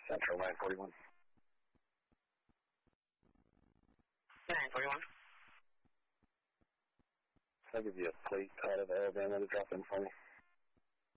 Central 941. 941. I'll give you a plate out of Alabama to drop in for me.